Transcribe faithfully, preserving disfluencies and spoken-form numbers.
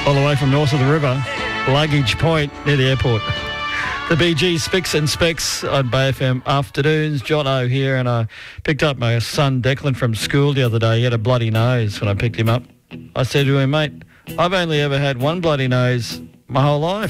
all the way from north of the river, Luggage Point near the airport. The B G Spicks and Specs on Bay F M afternoons. John O here, and I picked up my son Declan from school the other day. He had a bloody nose when I picked him up. I said to him, mate, I've only ever had one bloody nose my whole life.